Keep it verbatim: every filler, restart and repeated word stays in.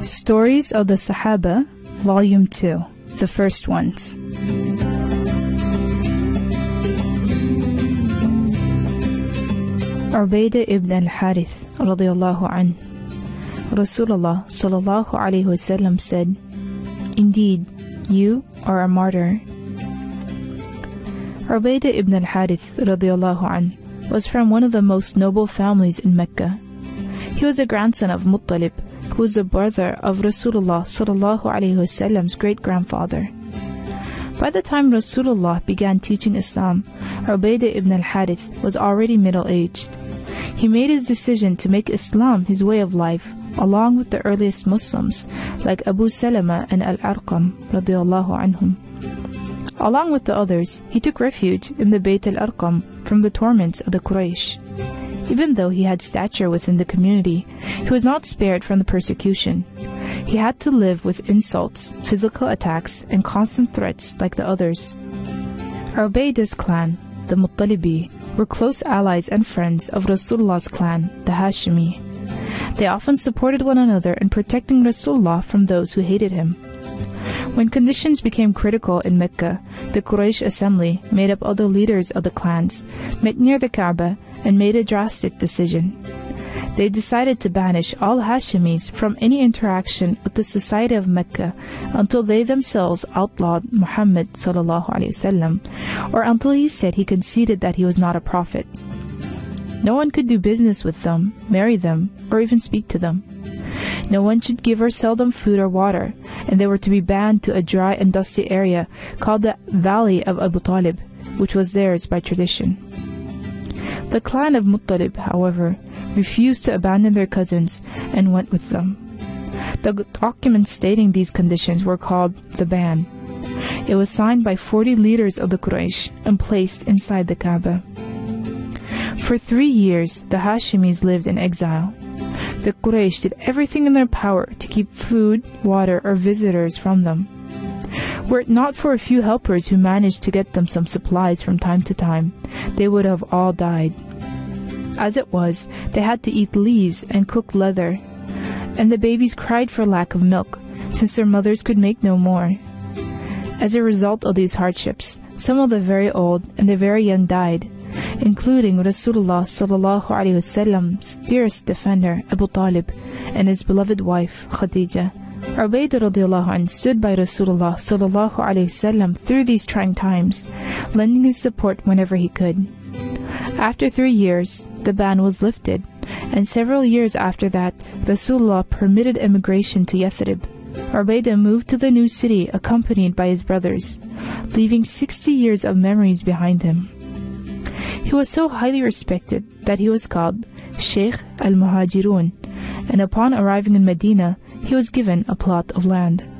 Stories of the Sahaba, Volume two, the first ones. Ubaidah ibn al-Harith radiyallahu anhu. Rasulullah sallallahu alayhi wasallam said, "Indeed, you are a martyr." Ubaidah ibn al-Harith radiyallahu anhu was from one of the most noble families in Mecca. He was a grandson of Muttalib, who was the brother of Rasulullah sallallahu alayhi wasallam's great-grandfather. By the time Rasulullah began teaching Islam, Ubaidah ibn al-Harith was already middle-aged. He made his decision to make Islam his way of life, along with the earliest Muslims like Abu Salama and Al-Arqam radiyallahu anhum. Along with the others, he took refuge in the Bayt al-Arqam from the torments of the Quraysh. Even though he had stature within the community, he was not spared from the persecution. He had to live with insults, physical attacks, and constant threats like the others. Ubaidah's clan, the Muttalibi, were close allies and friends of Rasulullah's clan, the Hashimi. They often supported one another in protecting Rasulullah from those who hated him. When conditions became critical in Mecca, the Quraysh assembly, made up of the leaders of the clans, met near the Kaaba and made a drastic decision. They decided to banish all Hashimis from any interaction with the society of Mecca until they themselves outlawed Muhammad sallallahu alaihi wasallam, or until he said he conceded that he was not a prophet. No one could do business with them, marry them, or even speak to them. No one should give or sell them food or water, and they were to be banned to a dry and dusty area called the Valley of Abu Talib, which was theirs by tradition. The clan of Muttalib, however, refused to abandon their cousins and went with them. The documents stating these conditions were called the Ban. It was signed by forty leaders of the Quraysh and placed inside the Kaaba. For three years, the Hashimis lived in exile. The Quraysh did everything in their power to keep food, water, or visitors from them. Were it not for a few helpers who managed to get them some supplies from time to time, they would have all died. As it was, they had to eat leaves and cook leather, and the babies cried for lack of milk, since their mothers could make no more. As a result of these hardships, some of the very old and the very young died, including Rasulullah sallallahu alaihi wasallam's dearest defender, Abu Talib, and his beloved wife, Khadija. Ubaidah radiyallahu anhu stood by Rasulullah sallallahu alaihi wasallam through these trying times, lending his support whenever he could. After three years, the ban was lifted, and several years after that, Rasulullah permitted immigration to Yathrib. Ubaidah moved to the new city accompanied by his brothers, leaving sixty years of memories behind him. He was so highly respected that he was called Sheikh al-Muhajirun, and upon arriving in Medina, he was given a plot of land.